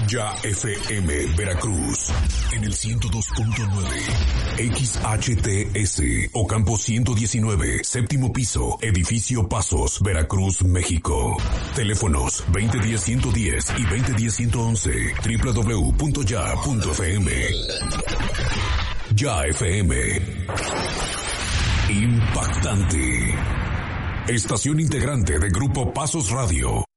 Ya FM Veracruz en el 102.9 XHTS Ocampo 119, séptimo piso, edificio Pasos, Veracruz, México. Teléfonos 2010-110 y 2010-111, www.ya.fm. Ya FM. Impactante. Estación integrante de Grupo Pasos Radio.